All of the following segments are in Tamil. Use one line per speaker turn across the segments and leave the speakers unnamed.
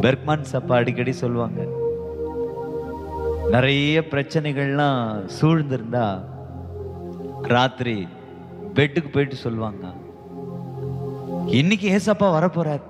பெர்க்மன்ஸ் அப்பா அடிக்கடி சொல்லுவாங்க, நிறைய பிரச்சனைகள்லாம் சூழ்ந்திருந்தா ராத்திரி பெட்டுக்கு போயிட்டு சொல்லுவாங்க, இன்னைக்கு ஏசப்பா வரப்போறார்.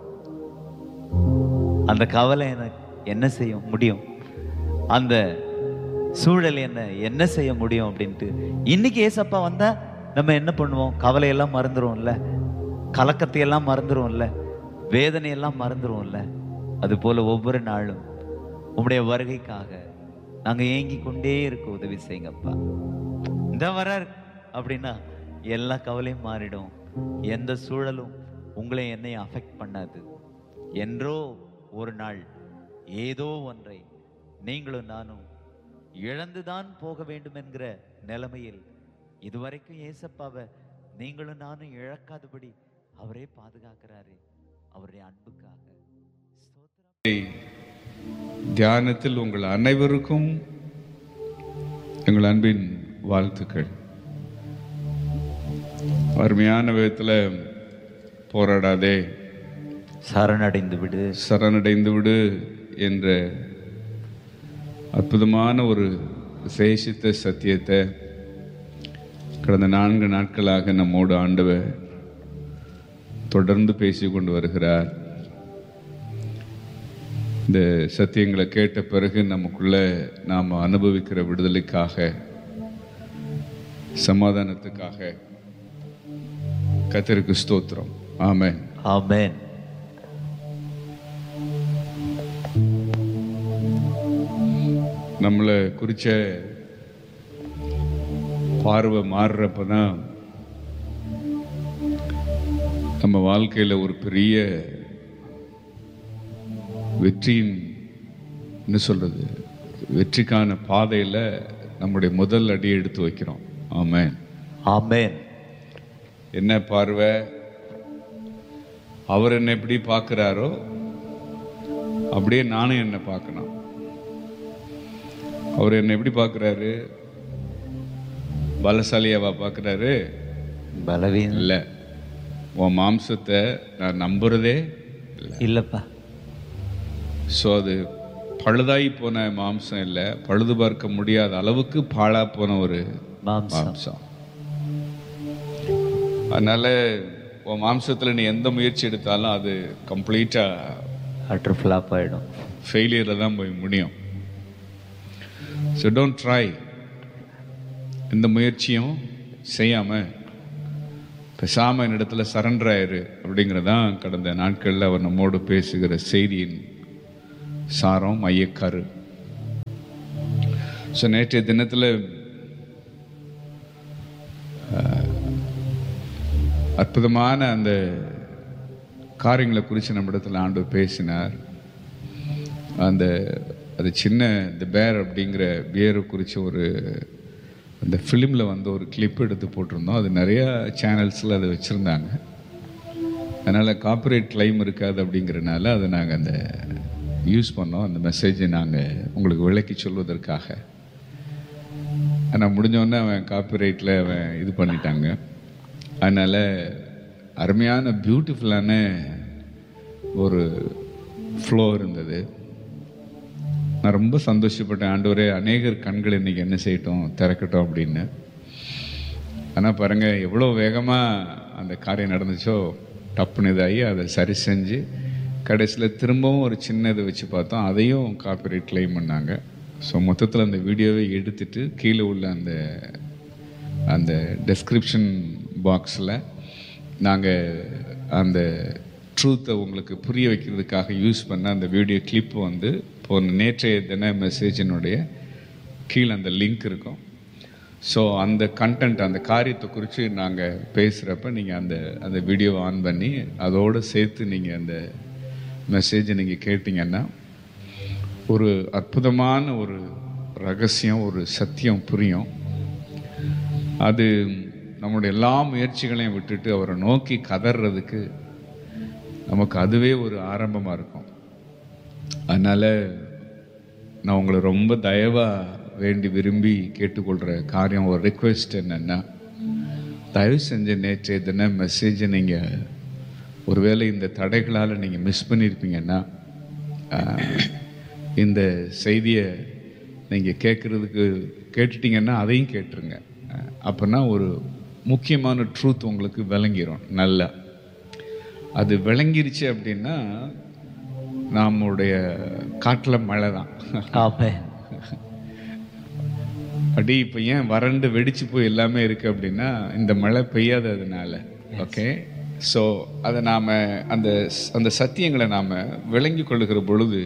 அந்த கவலை எனக்கு என்ன செய்ய முடியும், அந்த சூழல் என்ன செய்ய முடியும் அப்படின்ட்டு. இன்னைக்கு ஏசப்பா வந்தா நம்ம என்ன பண்ணுவோம்? கவலையெல்லாம் மறந்துருவோம்ல, கலக்கத்தையெல்லாம் மறந்துருவோம்ல, வேதனையெல்லாம் மறந்துருவோம்ல. அது போல ஒவ்வொரு நாளும் உம்முடைய வருகைக்காக நாங்க ஏங்கி கொண்டே இருக்க உதவி செய்யுங்கப்பா. இந்த வரார் அப்படின்னா எல்லா கவலையும் மாறிடும். எந்த சூழலும் உங்களை என்னையும் அஃபெக்ட் பண்ணாது. என்றோ ஒரு நாள் ஏதோ ஒன்றை நீங்களும் நானும் இழந்துதான் போக வேண்டும் என்கிற நிலைமையில் இதுவரைக்கும் ஏசப்பாவை நீங்களும் நானும் இழக்காதபடி அவரே பாதுகாக்கிறாரு. அவருடைய அன்புக்காக
தியானத்தில் உங்கள் அனைவருக்கும் எங்கள் அன்பின் வாழ்த்துக்கள். அருமையான விதத்தில் போராடாதே,
சரணடைந்து விடு,
சரணடைந்து விடு என்ற அற்புதமான ஒரு விசேஷித்த சத்தியத்தை கடந்த 4 நாட்களாக நம்மோடு ஆண்டவர் தொடர்ந்து பேசி கொண்டு வருகிறார். இந்த சத்தியங்களை கேட்ட பிறகு நமக்குள்ள நாம் அனுபவிக்கிற விடுதலைக்காக, சமாதானத்துக்காக கர்த்தருக்கு ஸ்தோத்திரம். ஆமென்,
ஆமென்.
நம்மளை குறிச்ச பார்வை மாறுறப்பதான் நம்ம வாழ்க்கையில் ஒரு பெரிய வெற்றியின் என்ன சொல்றது, வெற்றிக்கான பாதையில் நம்முடைய முதல் அடி எடுத்து வைக்கிறோம். ஆமென்,
ஆமென்.
என்ன பார்வை? அவர் என்ன எப்படி பார்க்கிறாரோ அப்படியே நானும் என்ன பார்க்கணும். அவர் என்ன எப்படி பார்க்கிறாரு? பலசாலியாவா பார்க்கிறாரு?
பலவீனம்
இல்லை. உன் மாம்சத்தை நான் நம்புறதே
இல்லப்பா.
ஸோ அது பழுதாகி போன மாம்சம் இல்லை, பழுது பார்க்க முடியாத அளவுக்கு பாழா போன ஒரு மாம்சம். அதனால உன் மாம்சத்தில் நீ எந்த முயற்சி எடுத்தாலும் அது கம்ப்ளீட்டா
அட்டர் ஃப்ளாப் ஆயிடும்,
ஃபெயிலியரில் தான் போய் முடியும். So don't try. எந்த முயற்சியும் செய்யாமல் பேசாமல் என்னிடத்துல சரண்டர் ஆயிரு அப்படிங்கிறதான் கடந்த நாட்களில் அவர் நம்மோடு பேசுகிற செய்தியின் சாரம், மையக்கரு. ஸோ நேற்றைய தினத்தில் அற்புதமான அந்த காரியங்களை குறித்து நம்ம இடத்துல ஆண்டவர் பேசினார். அது சின்ன தி பேர் அப்படிங்கிற பியரை குறித்து ஒரு அந்த ஃபிலிமில் வந்து ஒரு கிளிப் எடுத்து போட்டிருந்தோம். அது நிறையா சேனல்ஸில் அதை வச்சுருந்தாங்க. அதனால் காப்பிரைட் கிளைம் இருக்காது அப்படிங்கிறனால அதை நாங்கள் அந்த யூஸ் பண்ணோம். அந்த மெசேஜை நாங்கள் உங்களுக்கு விளக்கி சொல்வதற்காக. ஆனால் முடிஞ்சோடனே அவன் காப்பிரைட்டில் அவன் இது பண்ணிட்டாங்க. அதனால் அருமையான பியூட்டிஃபுல்லான ஒரு ஃப்ளோ இருந்தது. நான் ரொம்ப சந்தோஷப்பட்டேன். ஆண்டவரே, அநேகர் கண்கள் இன்றைக்கி என்ன செய்யட்டும், திறக்கட்டும் அப்படின்னு. ஆனால் பாருங்கள் எவ்வளோ வேகமாக அந்த காரியம் நடந்துச்சோ, டப்புன்னு இதாகி அதை சரி செஞ்சு கடைசியில் திரும்பவும் ஒரு சின்ன இதை வச்சு பார்த்தோம், அதையும் காப்பிரைட் கிளைம் பண்ணாங்க. ஸோ மொத்தத்தில் அந்த வீடியோவை எடுத்துட்டு கீழே உள்ள அந்த டெஸ்கிரிப்ஷன் பாக்ஸில் நாங்கள் அந்த ட்ரூத்தை உங்களுக்கு புரிய வைக்கிறதுக்காக யூஸ் பண்ண அந்த வீடியோ கிளிப்பு வந்து போன நேற்றைய தின மெசேஜினுடைய கீழே அந்த லிங்க் இருக்கும். ஸோ அந்த கண்டென்ட், அந்த காரியத்தை குறித்து நாங்கள் பேசுகிறப்ப நீங்கள் அந்த வீடியோவை ஆன் பண்ணி அதோடு சேர்த்து நீங்கள் அந்த மெசேஜை நீங்கள் கேட்டிங்கன்னா ஒரு அற்புதமான ஒரு ரகசியம், ஒரு சத்தியம் புரியும். அது நம்முடைய எல்லா முயற்சிகளையும் விட்டுட்டு அவரை நோக்கி கதறதுக்கு நமக்கு அதுவே ஒரு ஆரம்பமாக இருக்கும். அதனால் நான் உங்களை ரொம்ப தயவாக வேண்டி விரும்பி கேட்டுக்கொள்கிற காரியம், ஒரு ரிக்வெஸ்ட் என்னென்னா, தயவு செஞ்ச நேற்றைய தின மெசேஜை நீங்கள் ஒருவேளை இந்த தடைகளால் நீங்கள் மிஸ் பண்ணியிருப்பீங்கன்னா இந்த செய்தியை நீங்கள் கேட்டுட்டீங்கன்னா அதையும் கேட்டுருங்க. அப்போனா ஒரு முக்கியமான ட்ரூத் உங்களுக்கு விளங்கிடும். நல்லா அது விளங்கிருச்சு அப்படின்னா நம்முடைய காட்டில் மழை தான்.
ஆமென்.
அப்படி இப்போ ஏன் வறண்டு வெடிச்சு போய் எல்லாமே இருக்குது அப்படின்னா இந்த மழை பெய்யாததுனால. ஓகே, ஸோ அதை நாம் அந்த அந்த சத்தியங்களை நாம் விளங்கி கொள்ளுகிற பொழுது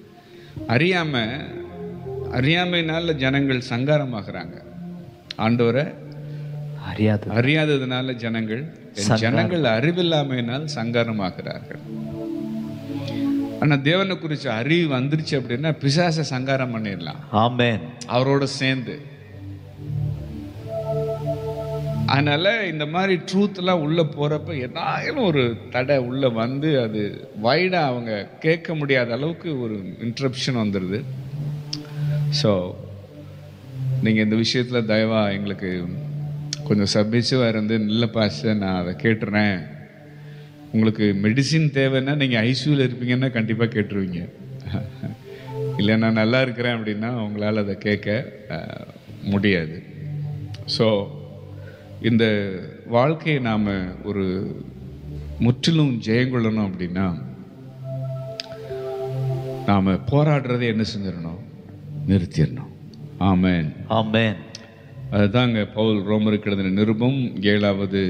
அறியாமையினால ஜனங்கள் சங்காரமாகறாங்க. ஆண்டவரை அறியாததுனால ஜனங்கள் அறிவில்லாமையினால் சங்காரமாகிறார்கள். ஆனால் தேவனை குறிச்ச அறிவு வந்துருச்சு அப்படின்னா பிசாசை சங்காரம் பண்ணிடலாம்.
ஆமென்.
அவரோட சேர்ந்து. அதனால இந்த மாதிரி ட்ரூத்லாம் உள்ள போறப்ப ஏதாயிலும் ஒரு தடை உள்ள வந்து அது வைடா அவங்க கேட்க முடியாத அளவுக்கு ஒரு இன்ட்ரப்ஷன் வந்துடுது. ஸோ நீங்கள் இந்த விஷயத்தில் தயவா எங்களுக்கு கொஞ்சம் சப்மிசிவாக இருந்து, நல்ல பாஸ்டர் நான் அதை கேட்டுறேன், உங்களுக்கு மெடிசின் தேவைன்னா நீங்கள் ஐசியூவில் இருப்பீங்கன்னா கண்டிப்பாக கேட்டுருவீங்க. இல்லை நான் நல்லா இருக்கிறேன் அப்படின்னா உங்களால் அதை கேட்க முடியாது. ஸோ இந்த வாழ்க்கையை நாம் ஒரு முற்றிலும் ஜெயங்கொள்ளணும் அப்படின்னா நாம் போராடுறதை என்ன செஞ்சிடணும்? நிறுத்திடணும். ஆமென்,
ஆமென்.
அதுதாங்க பவுல் ரோமருக்கு எழுதின நிருபம் 7வது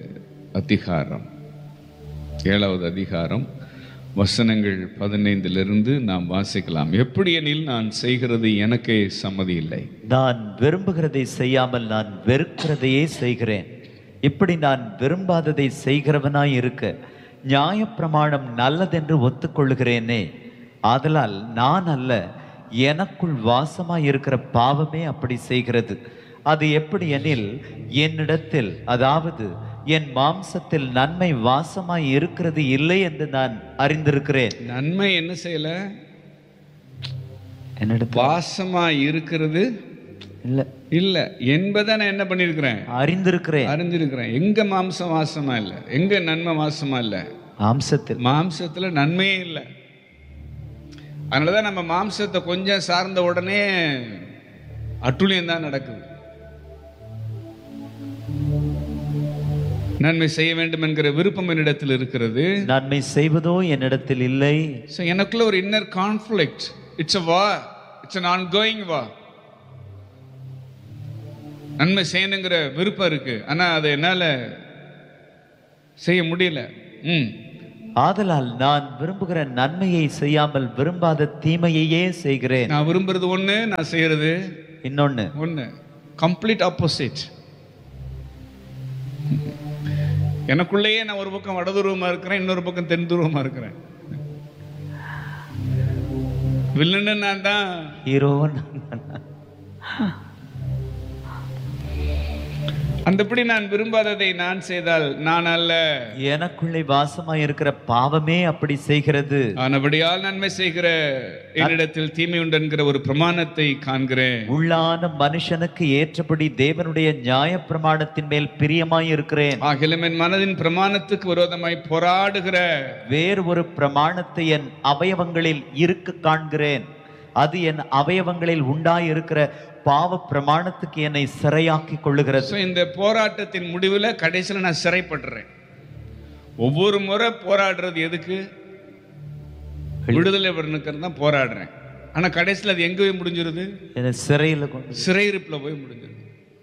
அதிகாரம் வசனங்கள் 15 நாம் வாசிக்கலாம். எப்படி எனில் நான் செய்கிறது எனக்கே சம்மதி இல்லை,
நான் விரும்புகிறதை செய்யாமல் நான் வெறுக்கிறதையே செய்கிறேன். இப்படி நான் விரும்பாததை செய்கிறவனாய் இருக்க நியாயப்பிரமாணம் நல்லதென்று ஒத்துக்கொள்ளுகிறேனே. ஆதலால் நான் அல்ல, எனக்குள் வாசமாய் இருக்கிற பாவமே அப்படி செய்கிறது. அது எப்படி எனில் என்னிடத்தில், அதாவது என் மாம்சத்தில் நன்மை வாசமாய் இருக்கிறது இல்லை என்று நான் அறிந்திருக்கிறேன்.
நன்மை என்ன செய்யல?
என்னிடத்தில்
வாசமாய் இருக்கிறது இல்ல என்பதை நான் என்ன பண்ணிருக்கிறேன்? அறிந்திருக்கிறேன். எங்க மாம்சம் வாசமா இல்ல, எங்க நன்மை வாசமா இல்ல? மாம்சத்துல நன்மையே இல்லை. அதனாலதான் நம்ம மாம்சத்தை கொஞ்சம் சார்ந்த உடனே அட்டுழியம் தான் நடக்குது. நன்மை செய்ய வேண்டும் என்கிற விருப்பம் என்னிடத்தில் இருக்கிறது, நன்மை செய்வதோ என்னிடத்தில் இல்லை. எனக்குள்ள ஒரு inner conflict. It's a war, it's an ongoing war. நன்மை செய்யணுங்கிற விருப்பம் இருக்கு, ஆனா அதை என்னால செய்ய முடியல. ஆதலால் நான் விரும்புகிற நன்மையை செய்யாமல் விரும்பாத தீமையையே செய்கிறேன். நான் விரும்புறது ஒண்ணு, நான் செய்யறது இன்னொன்னு. Complete opposite. எனக்குள்ளேயே நான் ஒரு பக்கம் வடதுருவமா இருக்கிறேன், இன்னொரு பக்கம் தென் துருவமா இருக்கிறேன். வில்லன் நான் தான், ஹீரோ. அந்தபடி நான் விரும்பாததை நான் செய்தால் நான் அல்ல, எனக்குள்ளே வாசமாய் இருக்கிற பாவமே அப்படி செய்கிறது. ஆனபடியால் நன்மை செய்கிற என்னிடத்தில் தீமை உண்டு என்கிற ஒரு பிரமாணத்தை காண்கிறேன். உள்ளான மனுஷனுக்கு ஏற்றபடி தேவனுடைய நியாய பிரமாணத்தின் மேல் பிரியமாய் இருக்கிறேன். ஆகிலும் என் மனதின் பிரமாணத்துக்கு விரோதமாய் போராடுகிற வேறு ஒரு பிரமாணத்தை என் அவயவங்களில் இருக்க காண்கிறேன். அது என் அவயவங்களில் உண்டாய் இருக்கிற பாவ பிரமாணத்துக்கு என்னை சிறையாக்கி கொள்ளுகிறது. இந்த போராட்டத்தின் முடிவில் கடைசியில் நான் சிறைப்படுறேன். ஒவ்வொரு முறை போராடுறது எதுக்கு? விடுதலை வரணுக்கிறது தான் போராடுறேன். ஆனா கடைசியில் அது எங்க போய் முடிஞ்சிருது? சிறையிருப்புல போய் முடிஞ்சிருது.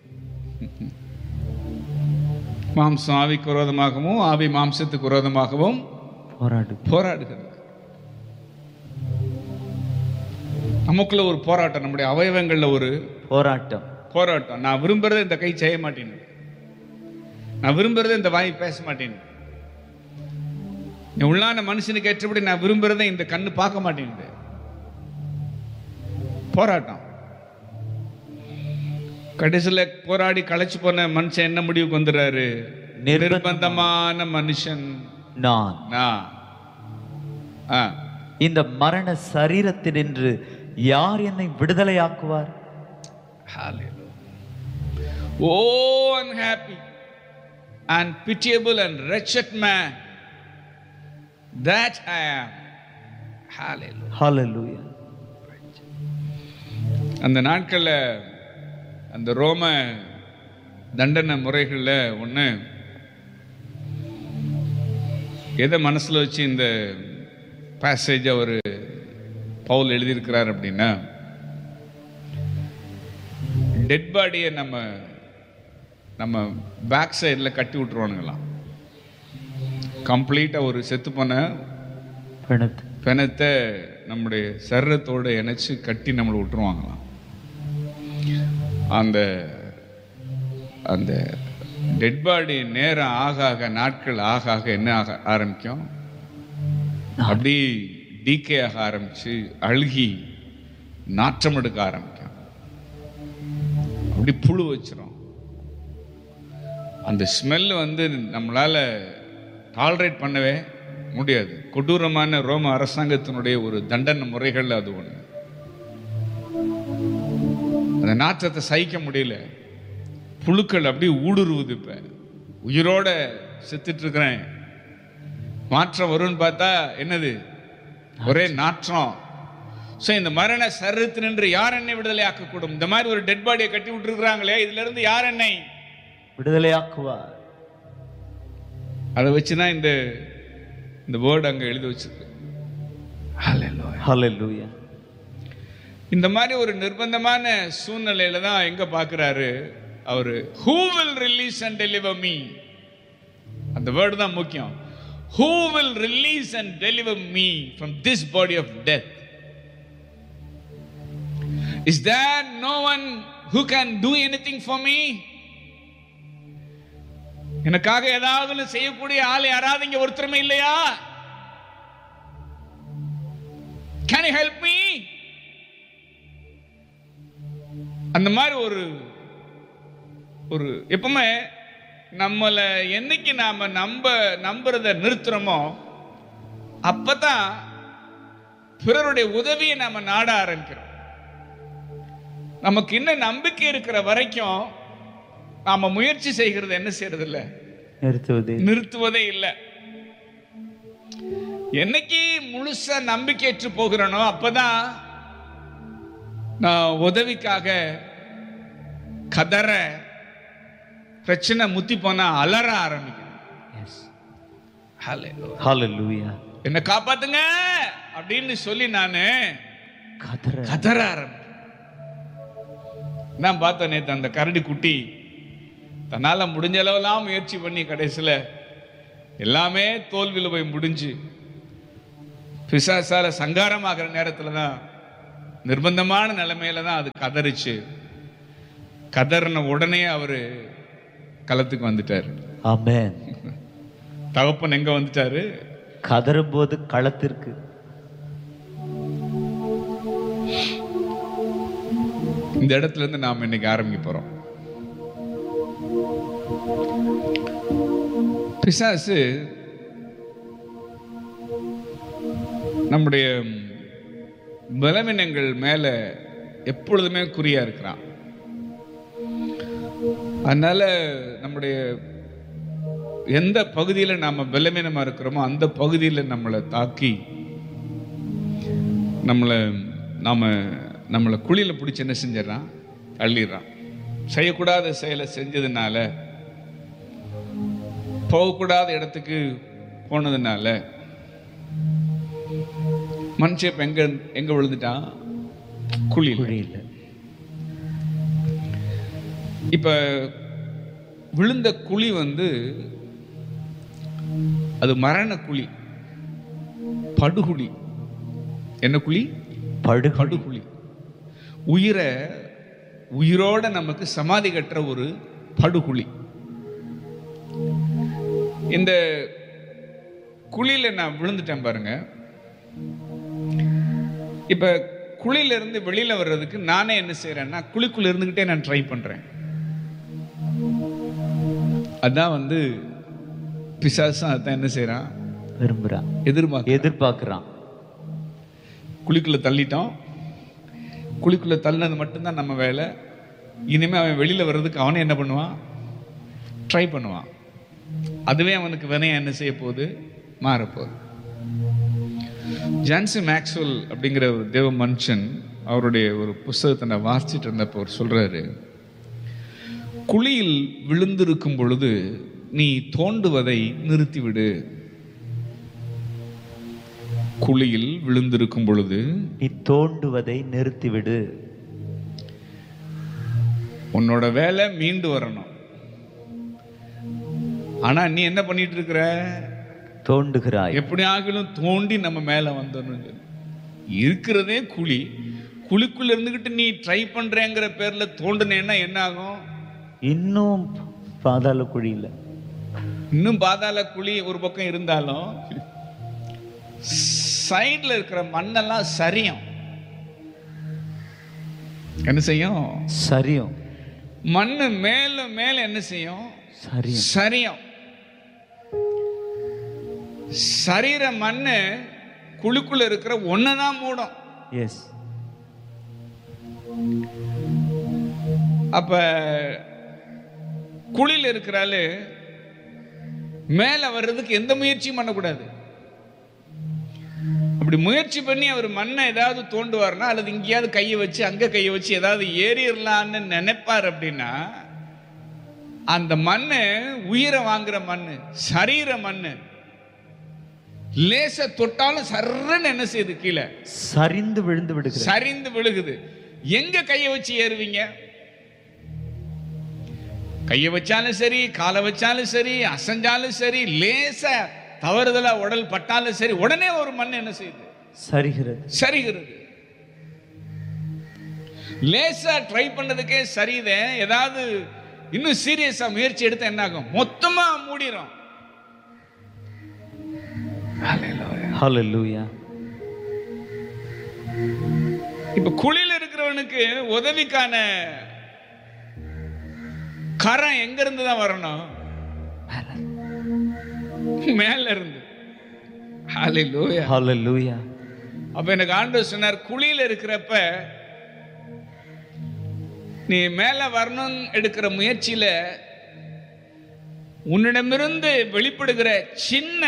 மாம்சம் ஆவிக்கு விரோதமாகவும் ஆவி மாம்சத்துக்கு விரோதமாகவும் போராடுகிறது. நமக்குள்ள ஒரு போராட்டம், நம்முடைய அவயவங்கள்ல ஒரு போராட்டம். நான் விரும்புறதை இந்த கை செய்ய மாட்டேன், நான் விரும்புறதை இந்த வாய் பேச மாட்டேன், உள்ளான மனுஷனுக்கு ஏற்றபடி நான் விரும்புறதை இந்த கண்ணு பார்க்க மாட்டேன். போராட்டம். கடைசியில் போராடி களைச்சு போன மனுஷன் என்ன முடிவுக்கு வந்துடுறாரு? நிர்பந்தமான மனுஷன் நான். இந்த மரண சரீரத்தினின்று யார் என்னை விடுதலையாக்குவார்? Oh unhappy and pitiable and wretched man that I am.
ஹalleluya.
அந்த நாட்களில் அந்த ரோம தண்டனை முறைகளில் ஒன்று எதை மனசில் வச்சு இந்த பேசேஜ் அவர் பவுல் எழுதியிருக்கிறார் அப்படின்னா, டெட் பாடியை நம்ம பேக் சைடில் கட்டி விட்டுருவானுங்களாம். கம்ப்ளீட்டாக ஒரு செத்து போன பிணத்தை நம்முடைய சரீரத்தோடு இணைச்சு கட்டி நம்மளை விட்டுருவாங்களாம். அந்த அந்த டெட் பாடி நேரம் ஆக ஆக, நாட்கள் ஆக ஆக என்ன ஆக ஆரம்பிக்கும், அப்படி டீகே ஆக ஆரம்பிச்சு அழுகி நாற்றம் எடுக்க ஆரம்பிக்கும். அப்படி புழு வச்சிரும். அந்த ஸ்மெல் வந்து நம்மளால டாலரேட் பண்ணவே முடியாது. கொடூரமான ரோம அரசாங்கத்தினுடைய ஒரு தண்டனை முறைகள் அது ஒண்ணு. அந்த நாற்றத்தை சகிக்க முடியல. புழுக்கள் அப்படி ஊடுருவுது. இப்ப உயிரோட செத்துட்டு இருக்கிறேன், மாற்றம் வரும்னு பார்த்தா என்னது, ஒரே நாற்றம். இந்த மரண சரீரத்தினின்று யார் என்னை விடுதலை ஆக்கக்கூடும்? இந்த மாதிரி ஒரு டெட் பாடியை கட்டி விட்டு இருக்கிறாங்களே, இதுல இருந்து யார் என்னை
விடுதலை ஆக்குவார்?
அதை வச்சுதான் இந்த வேர்டு அங்க எழுதி வச்சிருக்கு.
ஹalleluya.
இந்த மாதிரி ஒரு நிர்பந்தமான சூழ்நிலையில தான் எங்க பாக்குறாரு அவரு, who will release and deliver me? அந்த வேர்டு தான் முக்கியம். who will release and deliver me from this body of death? Is there no one who can do anything for me? எனக்காக ஏதாவது செய்யக்கூடிய ஆள் யாராவது இங்க ஒருத்தருமே இல்லையா? Can you help me? அந்த மாதிரி ஒரு எப்பவுமே நம்மளை என்னைக்கு நாம நம்புறத நிறுத்துறோமோ அப்பதான் பிறருடைய உதவியை நாம நாட ஆரம்பிக்கிறோம். நமக்கு இன்னும் நம்பிக்கை இருக்கிற வரைக்கும் நாம முயற்சி செய்கிறது என்ன செய்யறது இல்ல, நிறுத்துவதே இல்லை. என்னைக்கு முழுசா நம்பிக்கையற்று போகிறனோ அப்பதான் நான் உதவிக்காக கதற, பிரச்சனை முத்தி போனா அலற ஆரம்பிக்கிறேன். என்ன காப்பாத்துங்க அப்படின்னு சொல்லி நானு கதற ஆரம்பிக்கிறேன். நான் பார்த்தேன் நேத்து அந்த கரடி குட்டி தன்னால முடிஞ்ச அளவுலாம் முயற்சி பண்ணி கடைசியில எல்லாமே தோல்வியில போய் முடிஞ்சு பிசாசால சங்காரமாகிற நேரத்துல தான், நிர்பந்தமான நிலைமையில தான் அது கதறிச்சு. கதறின உடனே அவரு களத்துக்கு வந்துட்டாரு.
ஆமென்.
தகப்பன் எங்க வந்துட்டாரு?
கதறும் போது களத்திற்கு.
இந்த இடத்துல இருந்து நாம இன்னைக்கு ஆரம்பிக்க போறோம். பிசாசு நம்முடைய பலவீனங்கள் மேல எப்பொழுதுமே குறியா இருக்கிறான். அதனால நம்முடைய எந்த பகுதியில நாம பலவீனமா இருக்கிறோமோ அந்த பகுதியில நம்மளை தாக்கி நம்மளை குழியில பிடிச்சி என்ன செஞ்சிடறான், தள்ளிடுறான். செய்யக்கூடாத செயலை செஞ்சதுனால, போகக்கூடாத இடத்துக்கு போனதுனால மனுஷன் இப்ப எங்க விழுந்துட்டான்? குழியில். இப்ப விழுந்த குழி வந்து அது மரண குழி, படுகுழி. என்ன குழி? படுகுழி. உயிரோட நமக்கு சமாதி கட்டுற ஒரு படுகுழி. இந்த குழியில நான் விழுந்துட்டேன் பாருங்க. இப்ப குழியில இருந்து வெளியில வர்றதுக்கு நானே என்ன செய்யறேன்னா, குழிக்குள்ள இருந்துகிட்டே நான் ட்ரை பண்றேன். அதான் வந்து பிசாசும் அதான் என்ன செய்யறான்,
விரும்புறான், எதிர்பார்க்கிறான்.
குழிக்குள்ள தள்ளிட்டோம், குழிக்குள்ள தள்ளினது மட்டும்தான் நம்ம வேலை. இனிமே அவன் வெளியில வர்றதுக்கு அவனே என்ன பண்ணுவான், ட்ரை பண்ணுவான். அதுவே அவனுக்கு வினையா என்ன செய்ய போகுது, மாறப்போகுது. ஜான்சி மேக்ஸ்வெல் அப்படிங்கிற ஒரு தேவ மனுஷன், அவருடைய ஒரு புஸ்தகத்தை நான் வாசிச்சுட்டு இருந்தப்போ அவர் சொல்றாரு, குழியில் விழுந்திருக்கும் பொழுது நீ தோண்டுவதை நிறுத்திவிடு. குழியில் விழுந்திருக்கும் பொழுது
நீ தோண்டுவதை நிறுத்திவிடு.
உன்னோட வேலை மீண்டு வரணும். ஆனா நீ என்ன பண்ணிட்டு இருக்கிற?
தோண்டுகிறாய்.
எப்படி ஆகிலும் தோண்டி நம்ம மேல வந்துடணும். இருக்கிறதே குழி, குழிக்குள்ள இருந்துகிட்டு நீ ட்ரை பண்றேங்கிற பேர்ல தோண்டுனேன்னா என்ன ஆகும்?
இன்னும் பாதாள குழியில,
இன்னும் பாதாள குழி ஒரு பக்கம் இருந்தாலும் சைட்ல இருக்கிற மண்ணெல்லாம் சரியும். என்ன செய்யும்?
சரியும்.
மண்ணு மேல மேல என்ன செய்யும்?
சரியும்.
சரியும். சரீர மண்ணு குழிக்குள்ள இருக்கிற ஒன்னதான் மூடும்.
எஸ்.
அப்ப குழியில் இருக்கிறாள் மேல வர்றதுக்கு எந்த முயற்சியும் பண்ணக்கூடாது. அப்படி முயற்சி பண்ணி அவர் மண்ணை ஏதாவது தோண்டுவார்னா, அல்லது இங்கேயாவது கையை வச்சு அங்க கையை வச்சு ஏதாவது ஏறிடலான்னு நினைப்பார் அப்படின்னா, அந்த மண்ணு உயிரை வாங்குற மண்ணு, சரீர மண்ணு, லேச தொட்டாலும் சர்றன்னு என்ன செய்யுது? கீழே
சரிந்து விழுந்து விடுகிறது.
சரிந்து விழுகுது. எங்க கையை வச்சு ஏறுவீங்க? கையை வச்சாலும் சரி, காலை வச்சாலும் சரி, அசைஞ்சாலும் சரி, லேச தவறுதலா உடல் பட்டாலும் சரி, உடனே ஒரு மண் என்ன செய்யுது? சரிகிறது. சரிகிறது. லேசா ட்ரை பண்ணதுக்கே சரிதே, ஏதாவது இன்னும் சீரியஸா முயற்சி எடுத்து என்ன ஆகும்? மொத்தமா மூடிரும்.
ஹல்லேலூயா.
இப்ப குழியில் இருக்கிறவனுக்கு உதவிக்கான கரம் எங்க இருந்து தான் வரணும்? மேல இருந்து. ஹல்லேலூயா.
ஹல்லேலூயா.
அப்ப எனக்கு ஆண்டவர் சொன்னார், குழியில் இருக்கிறப்ப நீ மேல வரணும் எடுக்கிற முயற்சியில உன்னிடமிருந்து வெளிப்படுகிற சின்ன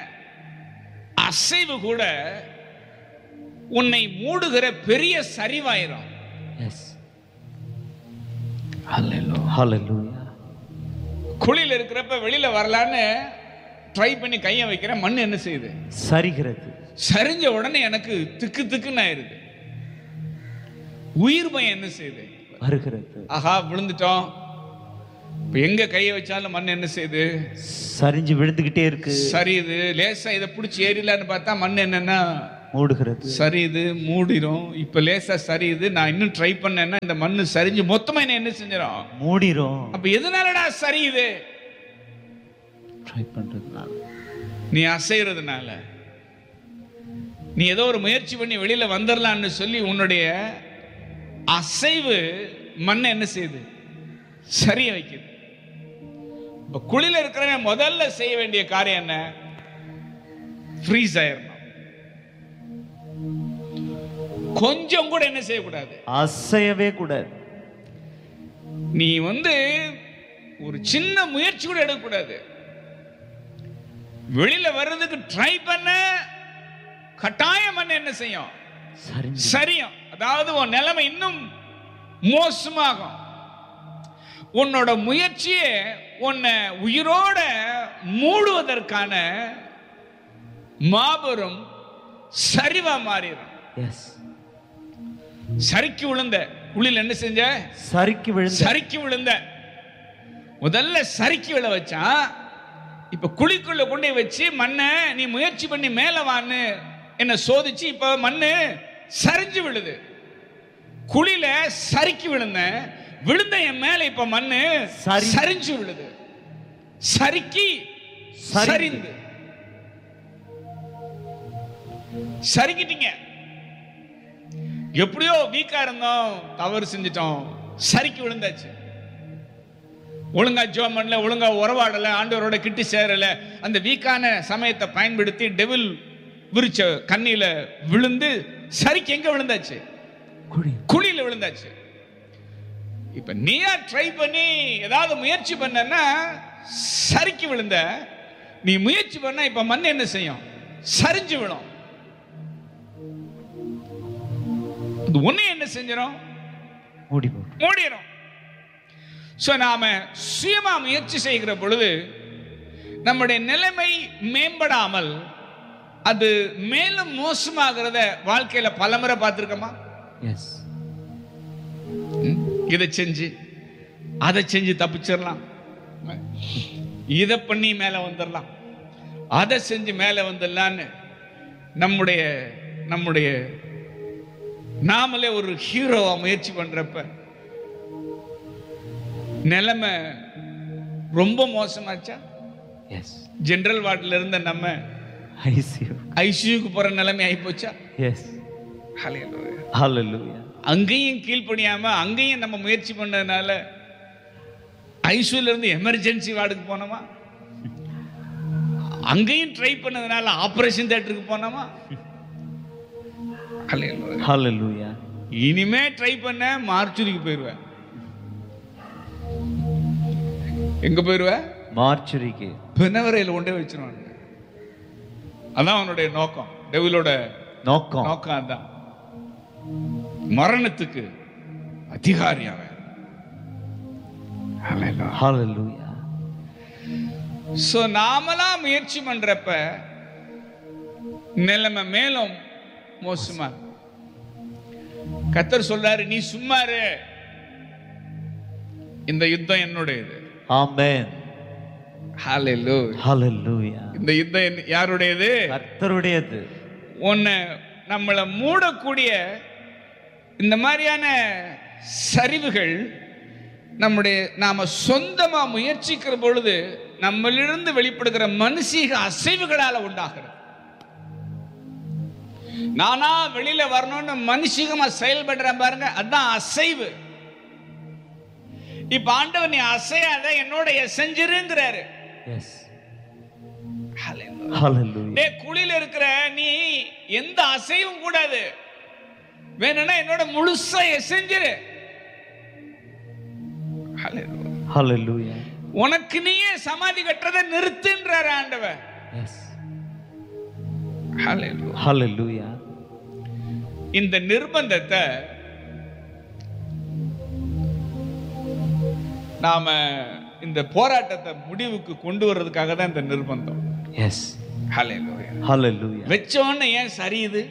அசைவு கூட உன்னை மூடுகிற பெரிய சரிவாயிரும்.
எஸ். ஹல்லேலூயா.
குழியில் இருக்கிறப்ப வெளியில வரலான்னு ட்ரை பண்ணி கையை வைக்கிற மண் என்ன செய்யுது?
சரிகிறது.
சரிஞ்ச உடனே எனக்கு திக்கு திக்குன்னு ஆயிருது. உயிர் பயம் என்ன செய்யுது? வருகிறது. ஆஹா விழுந்துட்டோம். எங்க கையை வச்சாலும் மண் என்ன செய்யுது? சரிஞ்சு விழுந்துகிட்டே இருக்கு. சரியுது. லேசா இதை பிடிச்சி ஏறிலான்னு பார்த்தா மண் என்னன்னா மூடுகிறது. சரியுது, மூடிரும். இப்ப லேசா சரியுது. நான் இன்னும் ட்ரை பண்ணேன்னா இந்த மண்ணு சரிஞ்சு மொத்தமா என்ன செஞ்சிடும்? மூடிரும். அப்ப எதனாலடா சரியுது? ட்ரை பண்றதுனால, நீ அசைறதுனால, நீ ஏதோ ஒரு முயற்சி பண்ணி வெளியில வந்துடலான்னு சொல்லி உன்னுடைய அசைவு மண்ணை என்ன செய்யுது? சரிய வைக்குது. இப்ப குழியில இருக்கிறவன் முதல்ல செய்ய வேண்டிய காரியம் என்ன? ஃப்ரீஸ் ஆயிரணும். கொஞ்சம் கூட என்ன செய்யக்கூடாது? அசையவே கூடாது. நீ ஒரு சின்ன முயற்சி கூட எடுக்கக்கூடாது. வெளியில வர்றதுக்கு ட்ரை பண்ண கட்டாயம் பண்ண என்ன செய்யும்? சரியும். அதாவது உன் நிலைமை இன்னும் மோசமாகும். உன்னோட முயற்சியே உன்னை உயிரோட மூடுவதற்கான மாபெரும் சரிவா மாறிடும். சறுக்கி விழுந்த குழியில் என்ன செஞ்ச? சறுக்கி விழுந்த. முதல்ல சறுக்கி விழ வச்சான். இப்ப குழிக்குள்ள கொண்டே வச்சு மண்ணை நீ முயற்சி பண்ணி மேல வான்னு என்ன சோதிச்சு இப்ப மண்ணு சரிஞ்சு விழுது. குழியில சறுக்கி விழுந்த என் மேல இப்ப மண்ணு சரிஞ்சு விழுது. சறுக்கி சரிந்து சறுக்கிட்டீங்க. எப்படியோ வீக்கா இருந்தோம், தவறு செஞ்சிட்டோம், சறுக்கி விழுந்தாச்சு. ஒழுங்கா ஜெபம் பண்ணல, ஒழுங்கா உறவாடல, ஆண்டவரோட கிட்டி சேரல. அந்த வீக்கான சமயத்தை பயன்படுத்தி டெவில் விரிச்ச கண்ணில விழுந்து சறுக்கி எங்க விழுந்தாச்சு? குழியில விழுந்தாச்சு. இப்ப நீயா ட்ரை பண்ணி ஏதாவது முயற்சி பண்ணா சறுக்கி விழுந்த. நீ முயற்சி பண்ண இப்ப மண் என்ன செய்யும்? சரிஞ்சு விழும். அது ஒண்ணு என்ன செஞ்சிடும்? மூடிடும். சோ நாம சுயமா முயற்சி செய்கிற பொழுது நம்முடைய நிலைமை மேம்படாமல் அது மேலும் மோசமாகிறத வாழ்க்கையில பலமுறை பார்த்திருக்கோமா? இதை செஞ்சு அதை செஞ்சு தப்பிச்சிடலாம், இதை பண்ணி மேல வந்துடலாம், அதை செஞ்சு மேல வந்துடலான்னு நம்முடைய நாமளே ஒரு ஹீரோவா முயற்சி பண்றப்ப நிலைமை ரொம்ப மோசமாச்சா? ஜெனரல் வார்டில் இருந்த நம்ம ஐசியூக்கு போற நிலைமை ஆயிப்போச்சா? அங்கேயும் கீழ்ப்படியாம அங்கேயும் நம்ம முயற்சி பண்ணதுனால ஐசியூல இருந்து எமர்ஜென்சி வார்டுக்கு போனோமா? அங்கேயும் ட்ரை பண்ணதுனால ஆபரேஷன் தியேட்டருக்கு போனோமா? இனிமே ட்ரை பண்ண மார்ச்சுரிக்கு போயிருவேன். எங்க போயிருவேன்? மார்ச்சுரிக்கு. பிணவரையில் கொண்டே வச்சிருவாங்க. அதான் அவனுடைய நோக்கம், டெவிலோட நோக்கம் அதான். மரணத்துக்கு அதிகாரி அவன். சோ நாமளா முயற்சி பண்றப்ப நிலைமை மேலும் மோசமா. கர்த்தர் சொல்றாரு, நீ சும்மா இரு, இந்த யுத்தம் என்னுடையது. ஆமென். ஹalleluya. ஹalleluya. இந்த யுத்தம் யாருடையது? கர்த்தருடையது. நம்மளை மூடக்கூடிய இந்த மாதிரியான சரிவுகள் நாம சொந்தமா முயற்சிக்கிற பொழுது நம்மளிருந்து வெளிப்படுகிற மனுஷீக அசைவுகளால உண்டாகிறது. நானா வெளியில வரணும்னு மனுஷீகமா செயல்படுற பாருங்க, அதான் அசைவு. இப்ப ஆண்டவர், நீ அசையாத, என்னோட செஞ்சிருங்கிறாரு. குழியில இருக்கிற நீ எந்த அசைவும் கூடாது, வேணும்னா என்னோட முழுசா செஞ்சிரு. உனக்கு நீயே சமாதி கட்டுறதை நிறுத்துன்றார் ஆண்டவர். இந்த நிர்பந்தத்தை நாம இந்த போராட்டத்தை முடிவுக்கு கொண்டு வர்றதுக்காக தான் இந்த நிர்பந்தம். வெச்சோன்னு ஏன் சரியுது?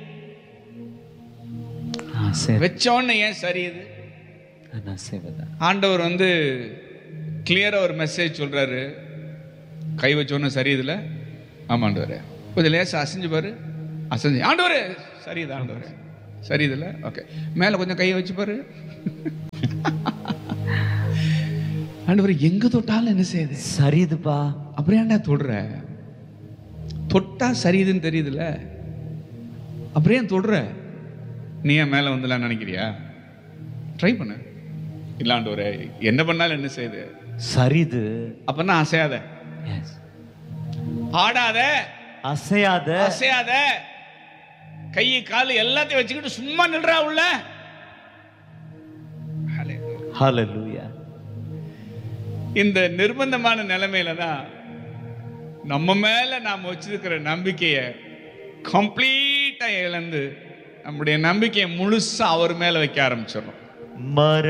வெச்சோன்னு ஏன் சரியுது? ஆண்டவர் கிளியரா ஒரு மெசேஜ் சொல்றாரு. கை வச்சோன்னு சரியுதுல? ஆமா ஆண்டவரே. கொஞ்சம் லேசா அசைஞ்சு பாரு. அசைஞ்சு, ஆண்டவரே சரியுது, ஆண்டவரே சரியுதுல? ஓகே. மேல கொஞ்சம் கையை வச்சு பாரு. ஆண்டவரே, எங்க தொட்டாலும் என்ன செய்யுது? சரியுதுப்பா. அப்புறம் ஏன்டா தொடுற? தொட்டா சரியுதுன்னு தெரியுதுல, அப்புறம் ஏன் தொடுற? நீ ஏன் மேல வந்துலாம் நினைக்கிறியா? ட்ரை பண்ணு. இல்ல ஆண்டவரே, என்ன பண்ணாலும் என்ன செய்யுது? சரிது. அப்பனா அசையாத, ஆடாத, அசையாத, கை காலு எல்லாத்தையும் வச்சுக்கிட்டு சும்மா நில்றா உள்ள. ஹalleluya. இந்த நிர்பந்தமான நிலைமையில தான் நம்ம மேல நாம் வச்சிருக்கிற நம்பிக்கையை கம்ப்ளீட்டா இழந்து நம்முடைய நம்பிக்கையை முழுசா அவர் மேல வைக்க ஆரம்பிச்சிடறோம்.